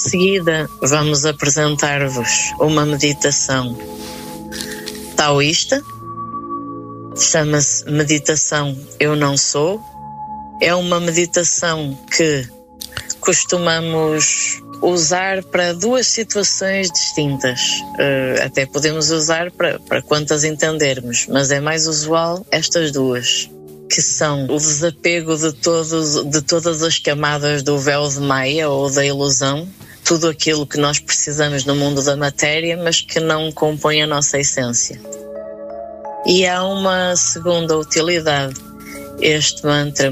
seguida, vamos apresentar-vos uma meditação taoísta. Chama-se Meditação Eu Não Sou. É uma meditação que costumamos usar para duas situações distintas. Até podemos usar para quantas entendermos, mas é mais usual estas duas, que são o desapego de todas as camadas do véu de Maia ou da ilusão, tudo aquilo que nós precisamos no mundo da matéria, mas que não compõe a nossa essência. E há uma segunda utilidade. Este mantra,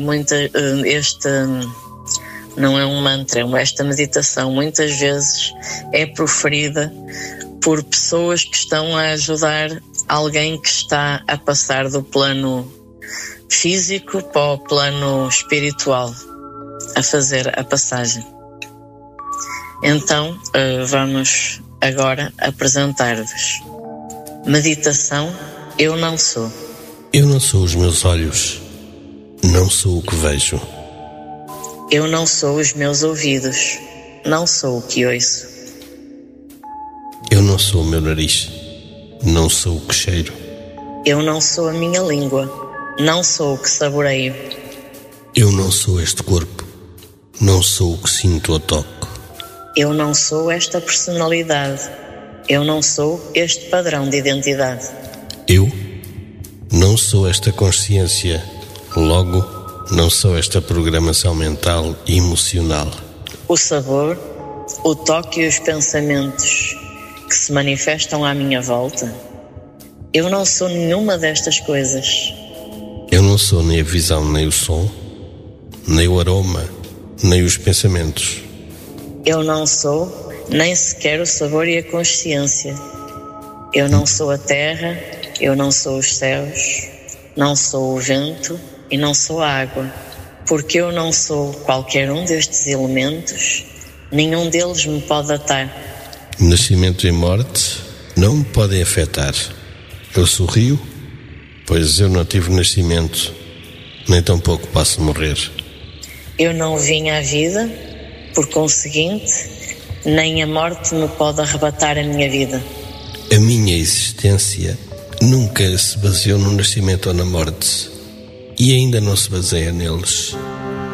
não é um mantra, esta meditação muitas vezes é proferida por pessoas que estão a ajudar alguém que está a passar do plano físico para o plano espiritual, a fazer a passagem. Então, vamos agora apresentar-vos Meditação Eu Não Sou. Eu não sou os meus olhos, não sou o que vejo. Eu não sou os meus ouvidos, não sou o que ouço. Eu não sou o meu nariz, não sou o que cheiro. Eu não sou a minha língua, não sou o que saboreio. Eu não sou este corpo, não sou o que sinto ou toco. Eu não sou esta personalidade, eu não sou este padrão de identidade. Eu não sou esta consciência, logo não sou esta programação mental e emocional. O sabor, o toque e os pensamentos que se manifestam à minha volta. Eu não sou nenhuma destas coisas. Eu não sou nem a visão, nem o som, nem o aroma, nem os pensamentos. Eu não sou nem sequer o sabor e a consciência. Eu não sou a terra, eu não sou os céus, não sou o vento e não sou a água, porque eu não sou qualquer um destes elementos, nenhum deles me pode atar. Nascimento e morte não me podem afetar. Eu sorrio, pois eu não tive nascimento, nem tampouco posso morrer. Eu não vim à vida, por conseguinte, nem a morte me pode arrebatar a minha vida. A minha existência nunca se baseou no nascimento ou na morte, e ainda não se baseia neles.